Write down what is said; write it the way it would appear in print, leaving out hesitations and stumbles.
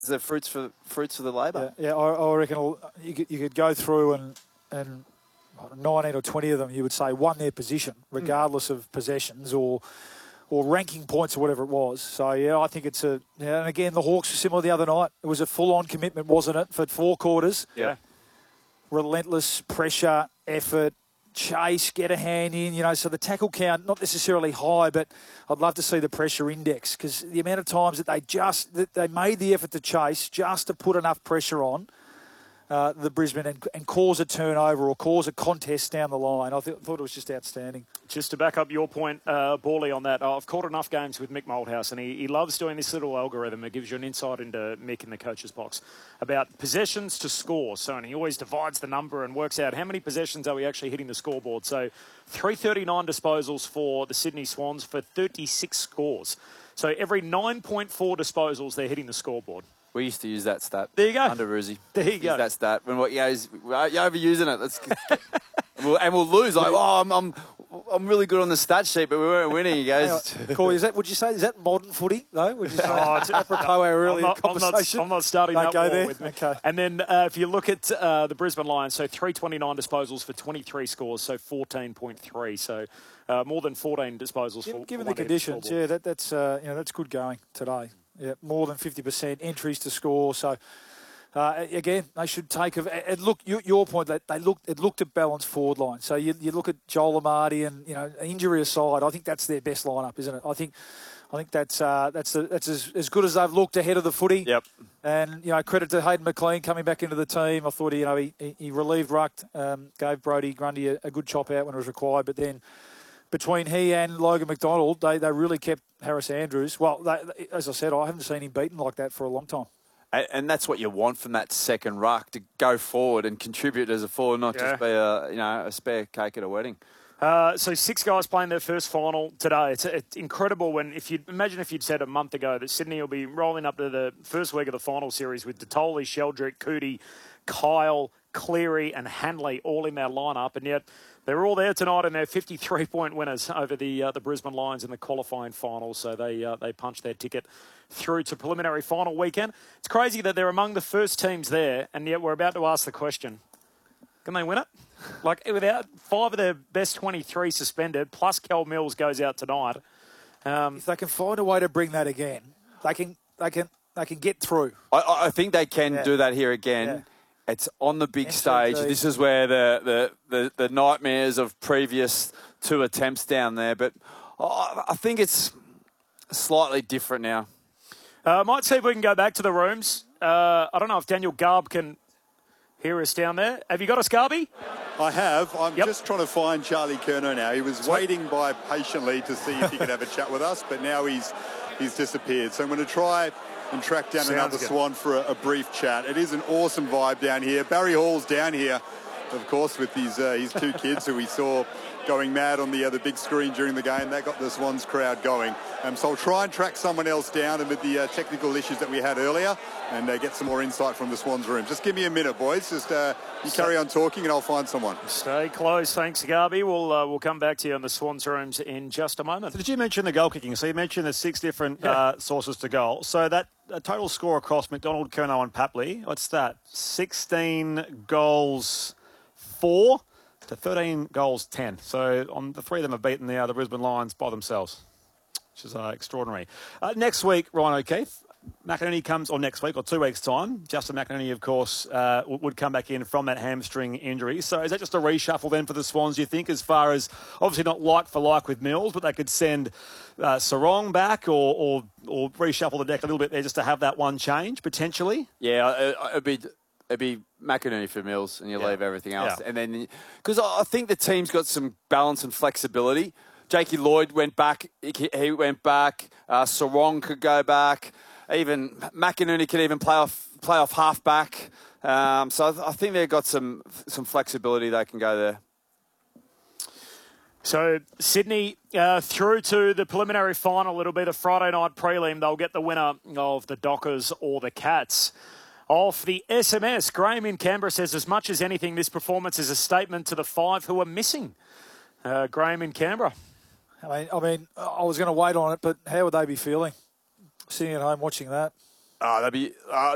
the fruits for the labour. Yeah, I reckon you could go through and 19 or 20 of them, you would say, won their position, regardless of possessions or ranking points or whatever it was. So, yeah, I think it's and again, the Hawks were similar the other night. It was a full-on commitment, wasn't it, for 4 quarters? Yeah. Relentless pressure, effort, chase, get a hand in, so the tackle count, not necessarily high, but I'd love to see the pressure index because the amount of times that they made the effort to chase just to put enough pressure on the Brisbane and cause a turnover or cause a contest down the line. I thought it was just outstanding. Just to back up your point, Borley, on that, I've caught enough games with Mick Malthouse, and he loves doing this little algorithm that gives you an insight into Mick in the coach's box about possessions to score. So, and he always divides the number and works out how many possessions are we actually hitting the scoreboard. So 339 disposals for the Sydney Swans for 36 scores. So every 9.4 disposals, they're hitting the scoreboard. We used to use that stat. There you go. Under Ruzzi. There you go. Use that stat. When you're overusing it. We'll lose. Like, I'm really good on the stat sheet, but we weren't winning. He goes, Corey, would you say, is that modern footy, though? Would you say? It's apropos our earlier conversation. I'm not starting that war there. with me. Okay. And then if you look at the Brisbane Lions, so 329 disposals for 23 scores, so 14.3. So more than 14 disposals for given the conditions, that's good going today. Yeah, more than 50% entries to score. So, again, they should take and look. Your point that it looked at balanced forward line. So you look at Joel Amartey and injury aside, I think that's their best lineup, isn't it? I think that's as good as they've looked ahead of the footy. Yep. And credit to Hayden McLean coming back into the team. I thought he relieved Ruck, gave Brodie Grundy a good chop out when it was required, but then. Between he and Logan McDonald, they really kept Harris Andrews. Well, as I said, I haven't seen him beaten like that for a long time. And that's what you want from that second ruck, to go forward and contribute as a forward, not just be a spare cake at a wedding. So 6 guys playing their first final today. It's incredible if you'd said a month ago that Sydney will be rolling up to the first week of the final series with Detoli, Sheldrick, Cootie, Kyle, Cleary and Hanley all in their lineup, and yet they're all there tonight and they're 53-point winners over the Brisbane Lions in the qualifying final. So they punched their ticket through to preliminary final weekend. It's crazy that they're among the first teams there, and yet we're about to ask the question, can they win it? Like, without 5 of their best 23 suspended, plus Kel Mills goes out tonight. If they can find a way to bring that again, they can get through. I think they can do that here again. Yeah. It's on the big stage. This is where the nightmares of previous 2 attempts down there. But I think it's slightly different now. Might see if we can go back to the rooms. I don't know if Daniel Garb can hear us down there. Have you got us, Garby? I have. I'm just trying to find Charlie Curnow now. He was waiting patiently to see if he could have a chat with us, but now he's disappeared. So I'm going to try and track down another Swan for a brief chat. It is an awesome vibe down here. Barry Hall's down here, of course, with his 2 kids who we saw going mad on the big screen during the game. That got the Swans crowd going. So I'll try and track someone else down amid the technical issues that we had earlier and get some more insight from the Swans room. Just give me a minute, boys. Just you carry on talking and I'll find someone. Stay close. Thanks, Garby. We'll come back to you on the Swans rooms in just a moment. So did you mention the goal kicking? So you mentioned the 6 different sources to goal. So that total score across McDonald, Curnow and Papley, what's that? 16 goals 4 to 13 goals 10. So on the 3 of them have beaten the Brisbane Lions by themselves, which is extraordinary. Next week, Ryan O'Keefe, McInerney comes, or next week, or 2 weeks' time. Justin McInerney, of course, would come back in from that hamstring injury. So is that just a reshuffle then for the Swans, do you think, as far as, obviously not like for like with Mills, but they could send Sarong back or reshuffle the deck a little bit there just to have that one change, potentially? Yeah, it'd be McInerney for Mills, and you leave everything else. Yeah. And then, because I think the team's got some balance and flexibility. Jakey Lloyd went back. He went back. Sarong could go back. Even McInerney could even play off half back. So I think they've got some flexibility. They can go there. So Sydney through to the preliminary final. It'll be the Friday night prelim. They'll get the winner of the Dockers or the Cats. Off the SMS, Graham in Canberra says, as much as anything, this performance is a statement to the 5 who are missing. Graham in Canberra. I mean, I was going to wait on it, but how would they be feeling sitting at home watching that? They'd be